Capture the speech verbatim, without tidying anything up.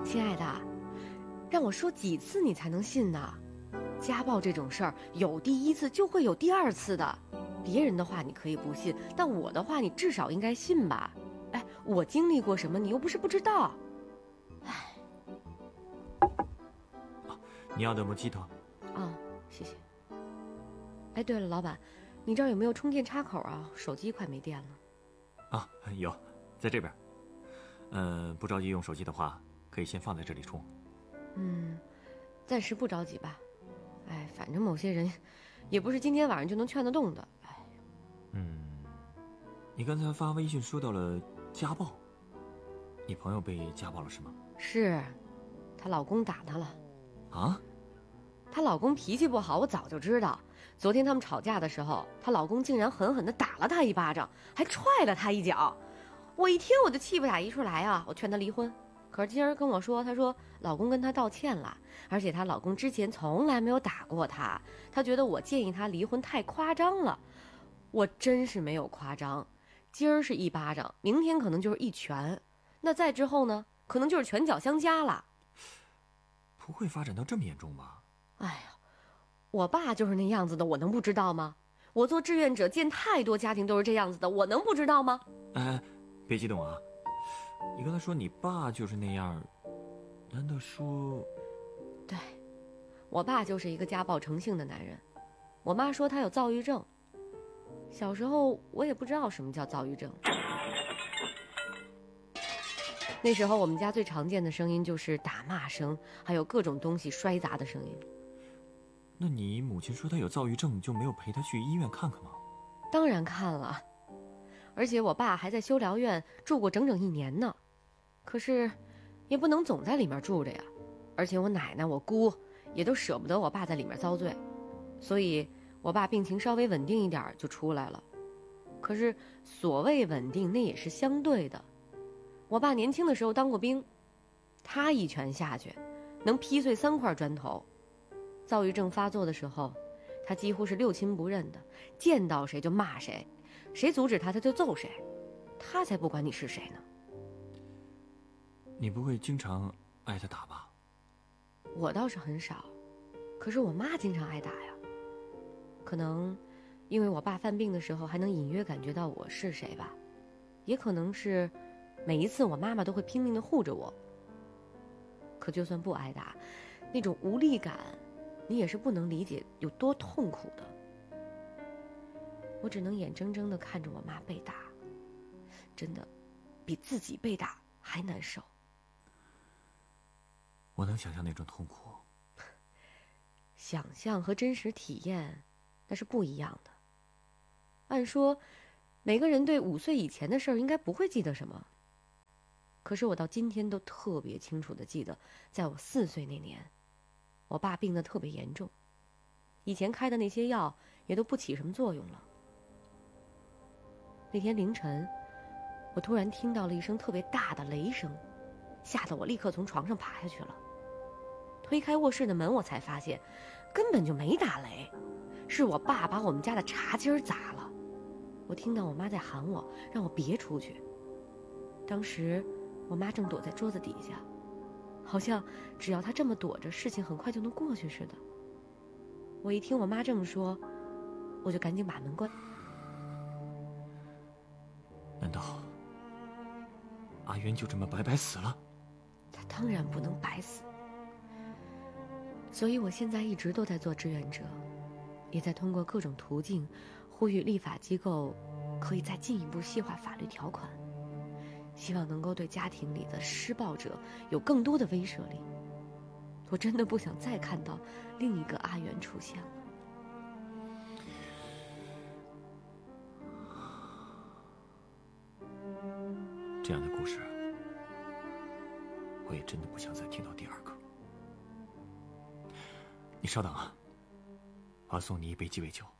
亲爱的，让我说几次你才能信呢？家暴这种事儿，有第一次就会有第二次的。别人的话你可以不信，但我的话你至少应该信吧？哎，我经历过什么，你又不是不知道。哎， 啊，你要的莫吉托。 哦，谢谢。哎，对了，老板，你这儿有没有充电插口啊？手机快没电了。 啊，有，在这边。呃，不着急用手机的话，可以先放在这里充。 嗯，暂时不着急吧。哎，反正某些人，也不是今天晚上就能劝得动的。哎， 嗯，你刚才发微信说到了家暴，你朋友被家暴了是吗？ 是，她老公打她了。 啊？ 她老公脾气不好，我早就知道。昨天他们吵架的时候，她老公竟然狠狠地打了她一巴掌，还踹了她一脚。我一听我就气不打一处来啊！我劝她离婚。可是今儿跟我说，她说老公跟她道歉了，而且她老公之前从来没有打过她，她觉得我建议她离婚太夸张了。我真是没有夸张，今儿是一巴掌，明天可能就是一拳，那再之后呢，可能就是拳脚相加了。 不会发展到这么严重吧？ 哎呀，我爸就是那样子的，我能不知道吗？我做志愿者见太多家庭都是这样子的，我能不知道吗？ 哎，别激动啊！你刚才说你爸就是那样，难道说…… 对，我爸就是一个家暴成性的男人。我妈说他有躁郁症。小时候我也不知道什么叫躁郁症。那时候我们家最常见的声音就是打骂声，还有各种东西摔砸的声音。 那你母亲说她有躁郁症，就没有陪她去医院看看吗？ 当然看了，而且我爸还在修疗院住过整整一年呢。可是也不能总在里面住着呀，而且我奶奶我姑也都舍不得我爸在里面遭罪，所以我爸病情稍微稳定一点就出来了。可是所谓稳定，那也是相对的。我爸年轻的时候当过兵，他一拳下去能劈碎三块砖头。躁郁症发作的时候，他几乎是六亲不认的，见到谁就骂谁，谁阻止他他就揍谁，他才不管你是谁呢。 你不会经常挨他打吧？ 我倒是很少，可是我妈经常挨打呀。可能因为我爸犯病的时候还能隐约感觉到我是谁吧，也可能是每一次我妈妈都会拼命地护着我。可就算不挨打，那种无力感你也是不能理解有多痛苦的。我只能眼睁睁地看着我妈被打，真的比自己被打还难受。 我能想象那种痛苦。 想象和真实体验那是不一样的。按说每个人对五岁以前的事儿应该不会记得什么，可是我到今天都特别清楚地记得，在我四岁那年，我爸病得特别严重，以前开的那些药也都不起什么作用了。那天凌晨，我突然听到了一声特别大的雷声，吓得我立刻从床上爬下去了。推开卧室的门，我才发现根本就没打雷，是我爸把我们家的茶几儿砸了。我听到我妈在喊我，让我别出去。当时我妈正躲在桌子底下，好像只要她这么躲着，事情很快就能过去似的。我一听我妈这么说，我就赶紧把门关。 难道阿渊就这么白白死了？ 他当然不能白死。所以我现在一直都在做志愿者，也在通过各种途径呼吁立法机构可以再进一步细化法律条款，希望能够对家庭里的施暴者有更多的威慑力。我真的不想再看到另一个阿元出现了。 这样的故事，我也真的不想再听到第二个。你稍等啊，我要送你一杯鸡尾酒。